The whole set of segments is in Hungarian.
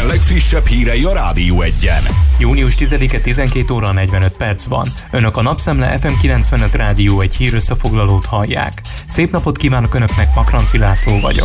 Debrecen legfrissebb hírei a Rádió 1-en. Június 10-e 12 óra 45 perc van. Önök a Napszemle FM 95 Rádió 1 hírösszefoglalót hallják. Szép napot kívánok Önöknek, Makranci László vagyok.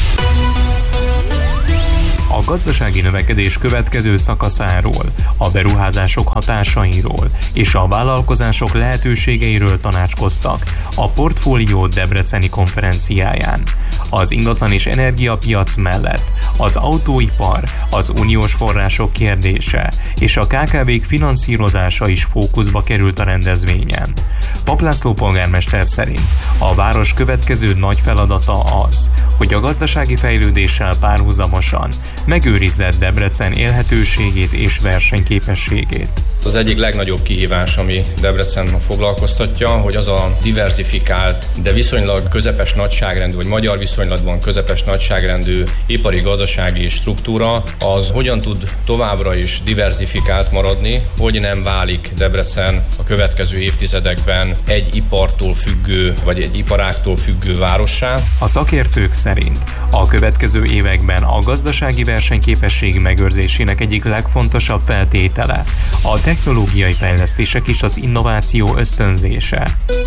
A gazdasági növekedés következő szakaszáról, a beruházások hatásairól és a vállalkozások lehetőségeiről tanácskoztak a Portfólió debreceni konferenciáján. Az ingatlan és energiapiac mellett az autóipar, az uniós források kérdése és a KKV-k finanszírozása is fókuszba került a rendezvényen. Papp László polgármester szerint a város következő nagy feladata az, hogy a gazdasági fejlődéssel párhuzamosan megőrizze Debrecen élhetőségét és versenyképességét. Az egyik legnagyobb kihívás, ami Debrecen foglalkoztatja, hogy az a diverzifikált, de viszonylag közepes nagyságrendű, vagy magyar viszonylatban közepes nagyságrendű ipari gazdasági struktúra, az hogyan tud továbbra is diverzifikált maradni, hogy nem válik Debrecen a következő évtizedekben egy ipartól függő, vagy egy iparágtól függő várossá. A szakértők szerint a következő években a gazdasági versenyképesség megőrzésének egyik legfontosabb feltétele a technológiai fejlesztések és az innováció ösztönzése.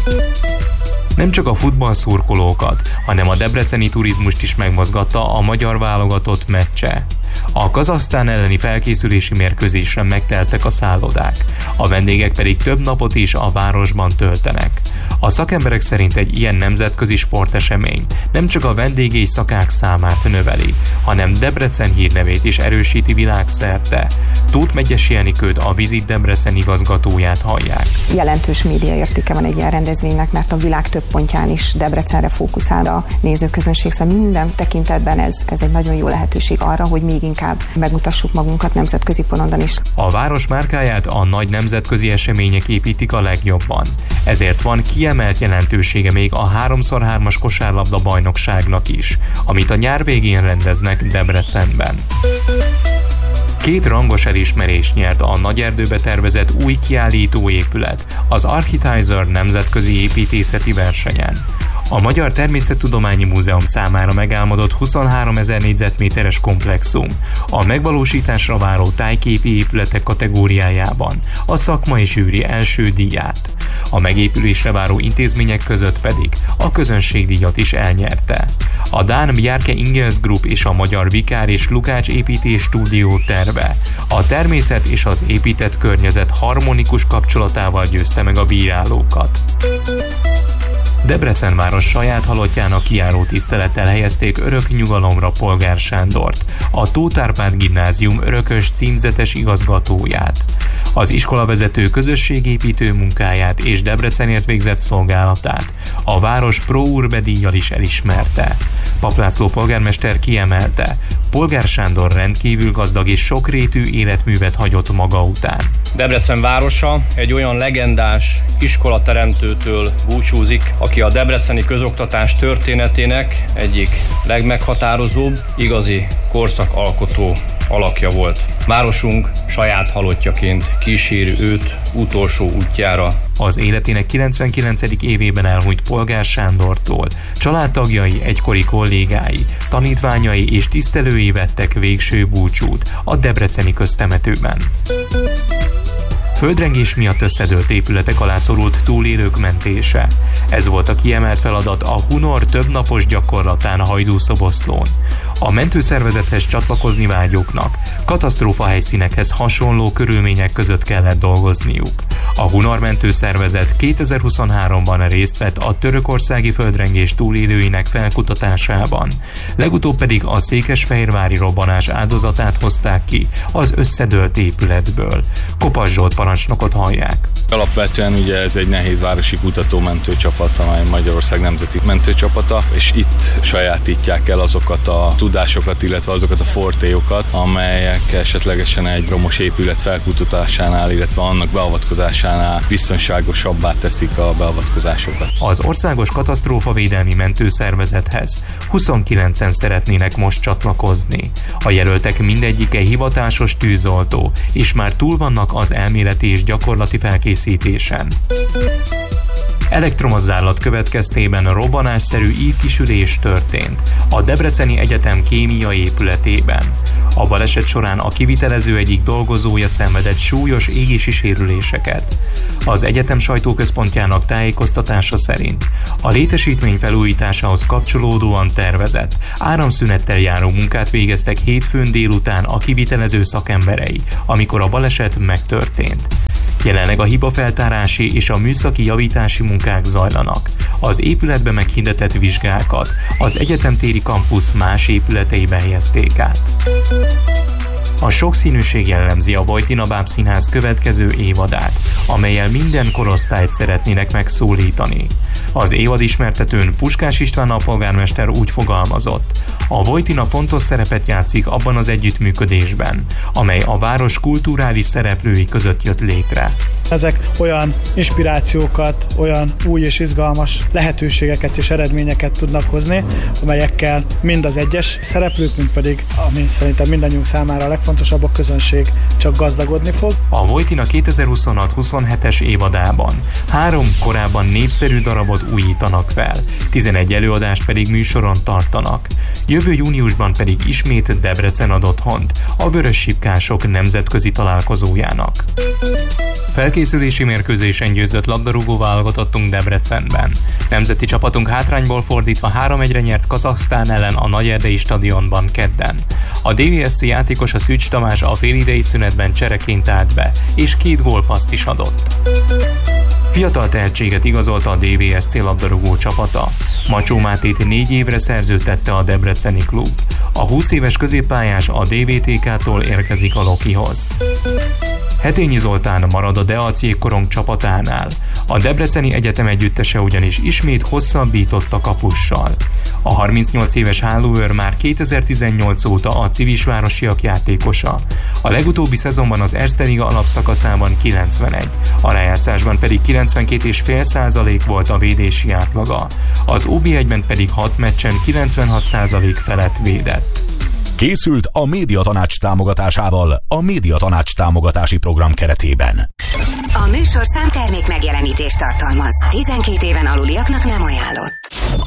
Nem csak a futballszurkolókat, hanem a debreceni turizmust is megmozgatta a magyar válogatott meccse. A Kazahsztán elleni felkészülési mérkőzésre megteltek a szállodák, a vendégek pedig több napot is a városban töltenek. A szakemberek szerint egy ilyen nemzetközi sportesemény nem csak a vendégéjszakák számát növeli, hanem Debrecen hírnevét is erősíti világszerte. Tóth Megyesi Enikőt, a Visit Debrecen igazgatóját hallják. Jelentős médiaértéke van egy ilyen rendezvénynek, mert a világ több pontján is Debrecenre fókuszál a nézőközönség, szóval minden tekintetben ez egy nagyon jó lehetőség arra, hogy még inkább megmutassuk magunkat nemzetközi porondon is. A város márkáját a nagy nemzetközi események építik a legjobban. Ezért van kiemelt jelentősége még a 3x3-as kosárlabda bajnokságnak is, amit a nyár végén rendeznek Debrecenben. 2 rangos elismerést nyert a Nagyerdőbe tervezett új kiállítóépület az Architizer nemzetközi építészeti versenyen. A Magyar Természettudományi Múzeum számára megálmodott 23 000 négyzetméteres komplexum a megvalósításra váró tájképi épületek kategóriájában a szakmai zsűri első díját. A megépülésre váró intézmények között pedig a közönségdíjat is elnyerte. A dán Bjarke Ingels Group és a magyar Vikár és Lukács építés stúdió terve a természet és az épített környezet harmonikus kapcsolatával győzte meg a bírálókat. Debrecen város saját halottjának kijáró tisztelettel helyezték örök nyugalomra Polgár Sándort, a Tóth Árpád Gimnázium örökös címzetes igazgatóját. Az iskolavezető közösségépítő munkáját és Debrecenért végzett szolgálatát a város Pro Urbe díjjal is elismerte. Papp László polgármester kiemelte, Polgár Sándor rendkívül gazdag és sokrétű életművet hagyott maga után. Debrecen városa egy olyan legendás iskolateremtőtől búcsúzik, aki a debreceni közoktatás történetének egyik legmeghatározóbb, igazi korszakalkotó alakja volt. Városunk saját halottjaként kíséri őt utolsó útjára. Az életének 99. évében elhunyt Polgár Sándortól családtagjai, egykori kollégái, tanítványai és tisztelői vettek végső búcsút a debreceni köztemetőben. Földrengés miatt összedőlt épületek alá szorult túlélők mentése. Ez volt a kiemelt feladat a Hunor többnapos gyakorlatán Hajdúszoboszlón. A mentőszervezethez csatlakozni vágyóknak katasztrófahelyszínekhez hasonló körülmények között kellett dolgozniuk. A Hunor mentőszervezet 2023-ban részt vett a törökországi földrengés túlélőinek felkutatásában. Legutóbb pedig a székesfehérvári robbanás áldozatát hozták ki az összedőlt épületből. Kopass Zsolt parancsnokot hallják. Alapvetően ugye ez egy nehézvárosi kutatómentőcsapat, amely Magyarország nemzeti mentőcsapata, és itt sajátítják el azokat a tudásokat, illetve azokat a fortélyokat, amelyek esetlegesen egy romos épület felkutatásánál, illetve annak beavatkozásánál biztonságosabbá teszik a beavatkozásokat. Az Országos Katasztrófavédelmi Mentőszervezethez 29-en szeretnének most csatlakozni. A jelöltek mindegyike hivatásos tűzoltó, és már túl vannak az elméleti és gyakorlati felkészítésen. Elektromos zárlat következtében robbanásszerű ívkisülés történt a Debreceni Egyetem kémiai épületében. A baleset során a kivitelező egyik dolgozója szenvedett súlyos égési sérüléseket. Az egyetem sajtóközpontjának tájékoztatása szerint a létesítmény felújításához kapcsolódóan tervezett áramszünettel járó munkát végeztek hétfőn délután a kivitelező szakemberei, amikor a baleset megtörtént. Jelenleg a hibafeltárási és a műszaki javítási munkák zajlanak. Az épületbe meghirdetett vizsgákat az egyetemtéri kampusz más épületeibe helyezték át. A sokszínűség jellemzi a Vojtina Bábszínház következő évadát, amellyel minden korosztályt szeretnének megszólítani. Az évadismertetőn Puskás István alpolgármester úgy fogalmazott: a Vojtina fontos szerepet játszik abban az együttműködésben, amely a város kulturális szereplői között jött létre. Ezek olyan inspirációkat, olyan új és izgalmas lehetőségeket és eredményeket tudnak hozni, amelyekkel mind az egyes szereplők, mind pedig, ami szerintem mindannyiunk számára a legfontosabb, a közönség csak gazdagodni fog. A Vojtina 2026-27-es évadában 3 korábban népszerű darabot újítanak fel, 11 előadást pedig műsoron tartanak. Jövő júniusban pedig ismét Debrecen ad otthont a Vörös Sipkások nemzetközi találkozójának. Felkészülési mérkőzésen győzött labdarúgó válogatottunk Debrecenben. Nemzeti csapatunk hátrányból fordítva 3-1-re nyert Kazahsztán ellen a Nagyerdei stadionban kedden. A DVSC játékos, a Szűcs Tamás a félidei szünetben csereként állt be, és 2 gólpasszt is adott. Fiatal tehetséget igazolta a DVSC labdarúgó csapata. Macsó Mátét 4 évre szerződtette a debreceni klub. A 20 éves középpályás a DVTK-tól érkezik a Lokihoz. Hetényi Zoltán marad a Deac jégkorong csapatánál. A Debreceni Egyetem együttese ugyanis ismét hosszabbított a kapussal. A 38 éves hálóőr már 2018 óta a Civisvárosiak játékosa. A legutóbbi szezonban az Erste Liga alapszakaszában 91, a rájátszásban pedig 92,5% volt a védési átlaga. Az OB1-ben pedig 6 meccsen 96% felett védett. Készült a Médiatanács támogatásával a Médiatanács támogatási program keretében. A műsorszám termék megjelenítést tartalmaz. 12 éven aluliaknak nem ajánlott.